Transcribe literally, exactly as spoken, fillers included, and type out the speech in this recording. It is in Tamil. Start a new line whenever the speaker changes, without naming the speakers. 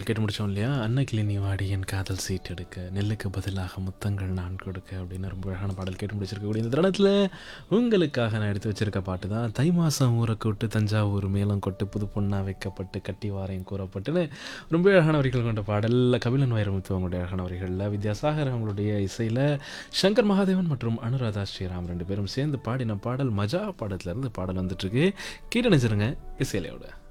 கேட்டு முடிச்சோம் இல்லையா? "அன்னக்கிளி நீ வாடி என் காதல் சீட் எடுக்க, நெல்லுக்கு பதிலாக முத்தங்கள் நான் கொடுக்க" அப்படின்னு ரொம்ப அழகான பாடல் கேட்டு முடிச்சிருக்கக்கூடிய இந்த தருணத்தில, உங்களுக்காக நான் எடுத்து வச்சிருக்க பாட்டு தான் "தை மாசம் ஊர கூட்டு தஞ்சாவூர் மேளம் கொட்டு புது பொண்ணா வைக்கப்பட்டு கட்டி வாரேன் கூறப்பட்டுன்னு" ரொம்ப அழகான வரிகள் கொண்ட பாடல். கபிலன் வைரமுத்து அவங்களுடைய அழகான வரிகள்ல, வித்யாசாகர் அவங்களுடைய இசையில, சங்கர் மகாதேவன் மற்றும் அனுராதா ஸ்ரீராம் ரெண்டு பேரும் சேர்ந்து பாடின பாடல் "மஜா" படத்துலருந்து பாடல் வந்துட்டுருக்கு. கேட்டு நினைச்சிருங்க இசையிலையோட.